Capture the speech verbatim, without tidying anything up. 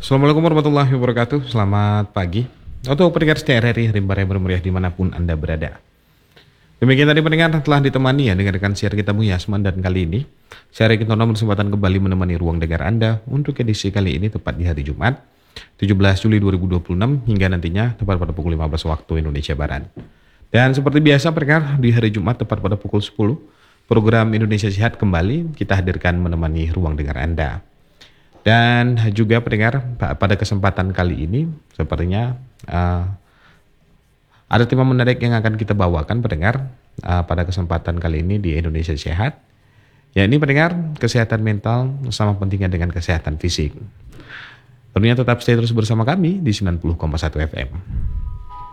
Assalamualaikum warahmatullahi wabarakatuh. Selamat pagi. Untuk pendengar setia R R I Rimba yang bermeriah dimanapun Anda berada. Demikian tadi pendengar telah ditemani ya dengan rekan siar kita Bu Yasman, dan kali ini saya Rekin Tono berkesempatan kembali menemani ruang dengar Anda untuk edisi kali ini tepat di hari Jumat tujuh belas Juli dua ribu dua puluh enam hingga nantinya tepat pada pukul lima belas waktu Indonesia Barat. Dan seperti biasa pendengar, di hari Jumat tepat pada pukul sepuluh program Indonesia Sehat kembali kita hadirkan menemani ruang dengar Anda. Dan juga pendengar, pada kesempatan kali ini sepertinya uh, ada tema menarik yang akan kita bawakan pendengar uh, pada kesempatan kali ini di Indonesia Sehat. Ya, ini pendengar, kesehatan mental sama pentingnya dengan kesehatan fisik. Tentunya tetap stay terus bersama kami di sembilan puluh koma satu F M.